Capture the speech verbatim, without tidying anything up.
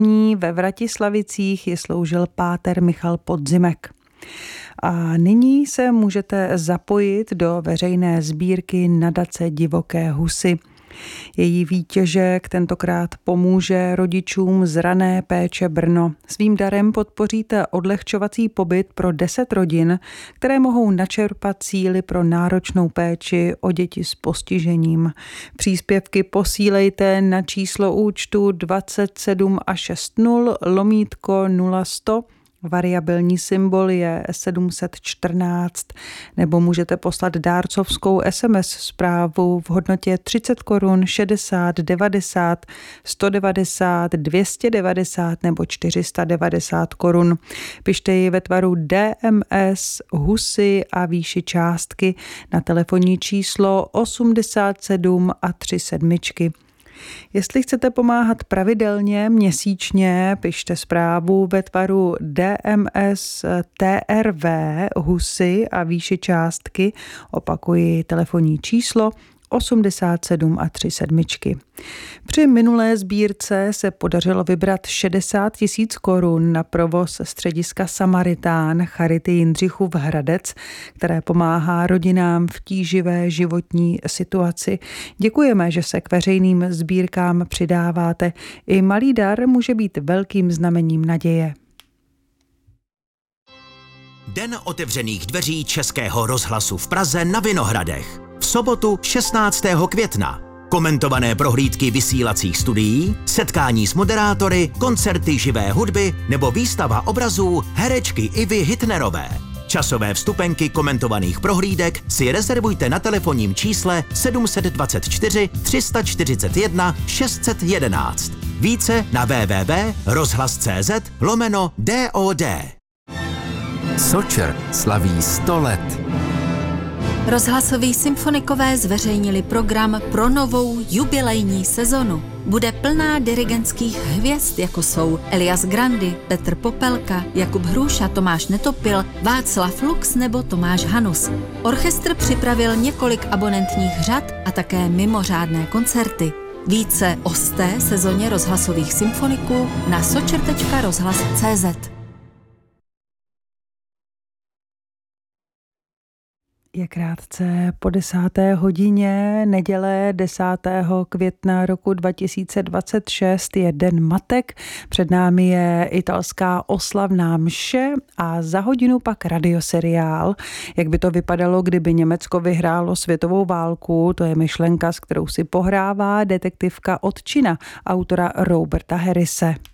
Ve Vratislavicích ji sloužil páter Michal Podzimek. A nyní se můžete zapojit do veřejné sbírky nadace Divoké husy. Její výtěžek tentokrát pomůže rodičům z rané péče Brno. Svým darem podpoříte odlehčovací pobyt pro deset rodin, které mohou načerpat síly pro náročnou péči o děti s postižením. Příspěvky posílejte na číslo účtu dvacet sedm a šest nul lomítko nula sto. Variabilní symbol je sedm set čtrnáct, nebo můžete poslat dárcovskou es em es zprávu v hodnotě třicet korun, šedesát, devadesát, sto devadesát, dvě stě devadesát nebo čtyři sta devadesát korun. Pište ji ve tvaru D M S, husy a výši částky na telefonní číslo osmdesát sedm a tři sedmičky. Jestli chcete pomáhat pravidelně, měsíčně, pište zprávu ve tvaru D M S T R V, husy a výši částky, opakuji telefonní číslo osmdesát sedm a tři sedmičky. Při minulé sbírce se podařilo vybrat šedesát tisíc korun na provoz střediska Samaritán Charity Jindřichův Hradec, které pomáhá rodinám v tíživé životní situaci. Děkujeme, že se k veřejným sbírkám přidáváte. I malý dar může být velkým znamením naděje. Den otevřených dveří Českého rozhlasu v Praze na Vinohradech. V sobotu šestnáctého května. Komentované prohlídky vysílacích studií, setkání s moderátory, koncerty živé hudby nebo výstava obrazů herečky Ivy Hitnerové. Časové vstupenky komentovaných prohlídek si rezervujte na telefonním čísle sedm set dvacet čtyři, tři sta čtyřicet jedna, šest set jedenáct. Více na w w w tečka rozhlas tečka cé zet lomeno D O D. Sočer slaví sto let. Rozhlasoví symfonikové zveřejnili program pro novou jubilejní sezonu. Bude plná dirigentských hvězd, jako jsou Elias Grandy, Petr Popelka, Jakub Hruša, Tomáš Netopil, Václav Lux nebo Tomáš Hanus. Orchestr připravil několik abonentních řad a také mimořádné koncerty. Více o sté sezóně rozhlasových symfoniků na sočer tečka rozhlas tečka cé zet. Je krátce po desáté hodině, neděle desátého května roku dva tisíce dvacet šest je Den matek. Před námi je italská oslavná mše a za hodinu pak radioseriál. Jak by to vypadalo, kdyby Německo vyhrálo světovou válku, to je myšlenka, s kterou si pohrává detektivka Otčina autora Roberta Harrise.